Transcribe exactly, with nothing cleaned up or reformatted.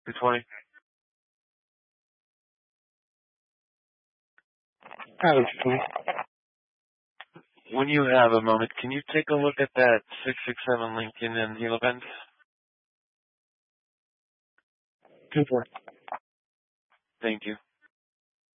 two twenty. Hello, two twenty. When you have a moment, can you take a look at that six six seven Lincoln in Hilo Bend? two four. Thank you.